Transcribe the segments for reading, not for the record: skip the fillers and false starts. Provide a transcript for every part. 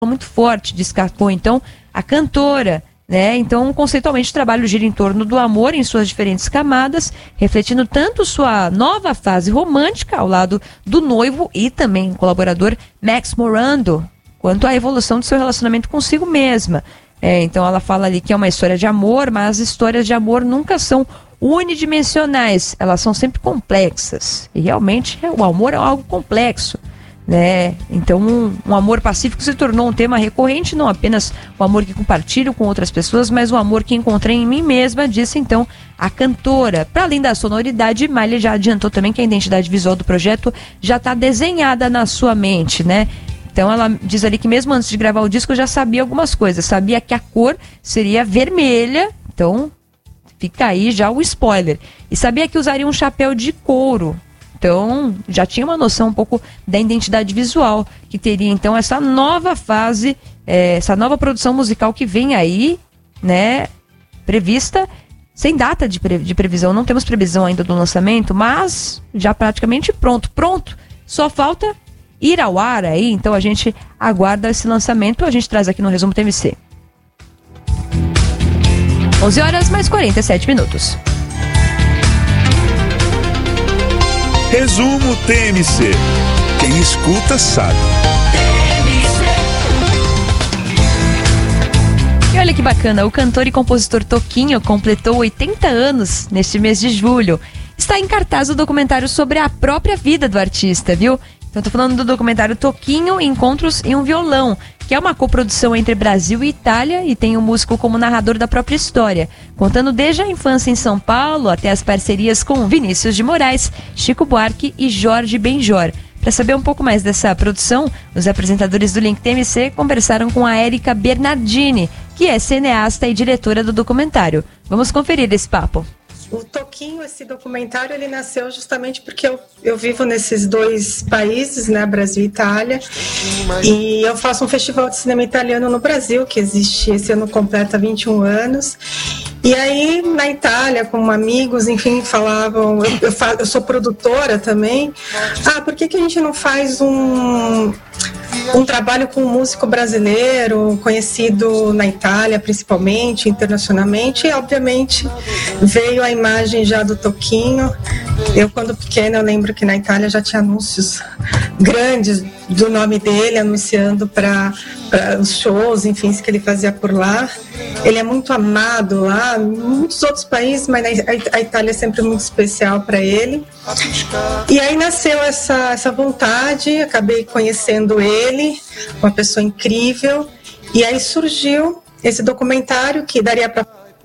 muito forte, destacou então a cantora, né? Então, conceitualmente, o trabalho gira em torno do amor em suas diferentes camadas, refletindo tanto sua nova fase romântica ao lado do noivo e também colaborador Max Morando, quanto a evolução do seu relacionamento consigo mesma. Então ela fala ali que é uma história de amor, mas as histórias de amor nunca são unidimensionais, elas são sempre complexas. E realmente o amor é algo complexo, né? Então um amor pacífico se tornou um tema recorrente, não apenas o amor que compartilho com outras pessoas, mas o amor que encontrei em mim mesma, disse então a cantora. Para além da sonoridade, Miley já adiantou também que a identidade visual do projeto já está desenhada na sua mente, né? Então ela diz ali que mesmo antes de gravar o disco já sabia algumas coisas, sabia que a cor seria vermelha, então fica aí já o spoiler, e sabia que usaria um chapéu de couro. Então, já tinha uma noção um pouco da identidade visual, que teria então essa nova fase, essa nova produção musical que vem aí, né, prevista, sem data de previsão, não temos previsão ainda do lançamento, mas já praticamente pronto, só falta ir ao ar aí, então a gente aguarda esse lançamento, a gente traz aqui no Resumo TMC. 11 horas mais 47 minutos. Resumo TMC. Quem escuta sabe. E olha que bacana, o cantor e compositor Toquinho completou 80 anos neste mês de julho. Está em cartaz o documentário sobre a própria vida do artista, viu? Então tô falando do documentário Toquinho, Encontros em um Violão, que é uma coprodução entre Brasil e Itália e tem o músico como narrador da própria história, contando desde a infância em São Paulo até as parcerias com Vinícius de Moraes, Chico Buarque e Jorge Benjor. Para saber um pouco mais dessa produção, os apresentadores do Link TMC conversaram com a Érica Bernardini, que é cineasta e diretora do documentário. Vamos conferir esse papo. O Toquinho, esse documentário, ele nasceu justamente porque eu vivo nesses dois países, né, Brasil e Itália, e eu faço um festival de cinema italiano no Brasil, que existe, esse ano completa 21 anos, e aí na Itália, com amigos, enfim, falavam, eu sou produtora também, por que a gente não faz um trabalho com um músico brasileiro, conhecido na Itália, principalmente, internacionalmente, e obviamente veio a imagem já do Toquinho. Eu, quando pequena, eu lembro que na Itália já tinha anúncios grandes do nome dele, anunciando para os shows, enfim, que ele fazia por lá. Ele é muito amado lá, em muitos outros países, mas a Itália é sempre muito especial para ele. E aí nasceu essa vontade, acabei conhecendo ele, uma pessoa incrível, e aí surgiu esse documentário que daria para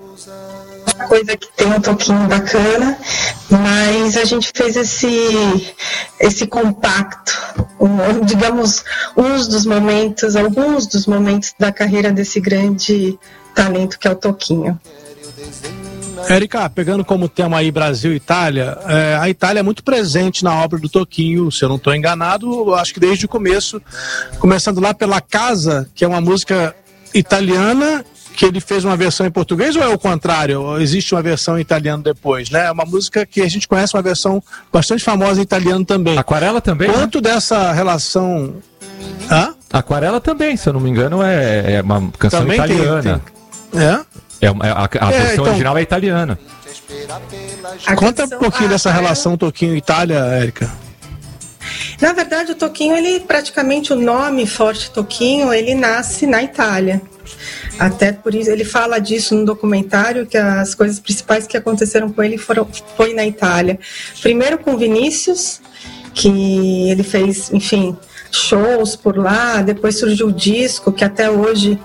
coisa que tem um toquinho bacana, mas a gente fez esse compacto, digamos, alguns dos momentos da carreira desse grande talento que é o Toquinho. Érica, pegando como tema aí Brasil e Itália, a Itália é muito presente na obra do Toquinho, se eu não estou enganado, acho que desde o começo, começando lá pela Casa, que é uma música italiana, que ele fez uma versão em português, ou é o contrário? Ou existe uma versão em italiano depois, né? É uma música que a gente conhece, uma versão bastante famosa em italiano também. Aquarela também, quanto dessa relação... Aquarela também, se eu não me engano, é uma canção também italiana. A versão original é italiana. Conta um pouquinho dessa relação Toquinho-Itália, Érica. Na verdade, o Toquinho, praticamente o nome Forte Toquinho, ele nasce na Itália. Até por isso, ele fala disso no documentário, que as coisas principais que aconteceram com ele foi na Itália. Primeiro com Vinícius, que ele fez, enfim, shows por lá, depois surgiu o disco, que até hoje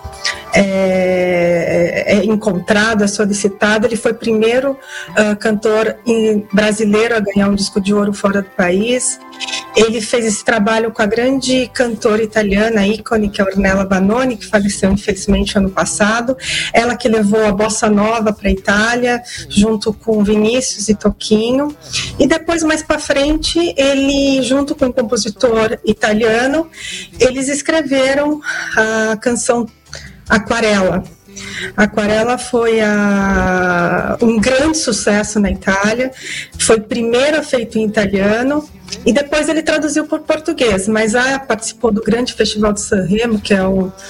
é encontrado, é solicitado. Ele foi o primeiro cantor brasileiro a ganhar um disco de ouro fora do país. Ele fez esse trabalho com a grande cantora italiana, ícone, que é a Ornella Vanoni, que faleceu infelizmente ano passado. Ela que levou a bossa nova para a Itália, junto com Vinícius e Toquinho. E depois, mais para frente, ele, junto com um compositor italiano, eles escreveram a canção Aquarela, Aquarela foi um grande sucesso na Itália, foi primeiro feito em italiano e depois ele traduziu por português, mas participou do grande Festival de Sanremo, que é o